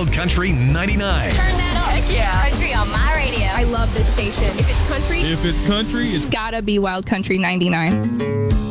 Wild Country 99. Turn that up. Heck yeah. Country on my radio. I love this station. If it's country, If it's country, it's gotta be Wild Country 99.